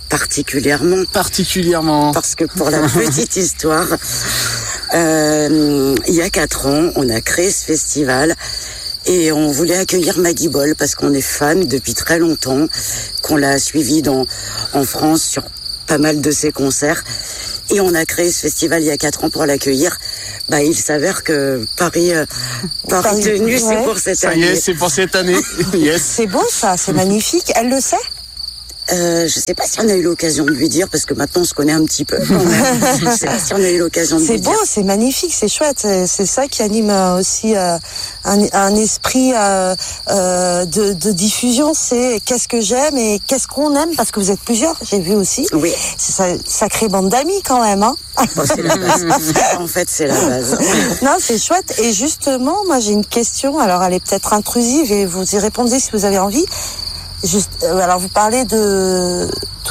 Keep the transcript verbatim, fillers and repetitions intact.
Particulièrement. Particulièrement. Parce que pour la petite histoire, euh, il y a quatre ans, on a créé ce festival et on voulait accueillir Maggie Boll parce qu'on est fan depuis très longtemps, qu'on l'a suivi dans, en France sur pas mal de ses concerts. Et on a créé ce festival il y a quatre ans pour l'accueillir. Bah, il s'avère que Paris, euh, Paris, Paris tenu, ouais. c'est pour cette ça année. Ça y est, c'est pour cette année. Yes. C'est beau ça, c'est magnifique. Elle le sait? Euh, je sais pas si on a eu l'occasion de lui dire, parce que maintenant on se connaît un petit peu. Je sais pas si on a eu l'occasion de lui c'est dire. C'est beau, c'est magnifique, c'est chouette. C'est, c'est ça qui anime euh, aussi euh, un, un esprit euh, euh, de, de diffusion. C'est qu'est-ce que j'aime et qu'est-ce qu'on aime, parce que vous êtes plusieurs, j'ai vu aussi. Oui. C'est ça, sacrée bande d'amis quand même, hein. Bon, c'est la base. En fait, c'est la base. Non, c'est chouette. Et justement, moi j'ai une question. Alors, elle est peut-être intrusive et vous y répondez si vous avez envie. Juste, euh, alors vous parlez de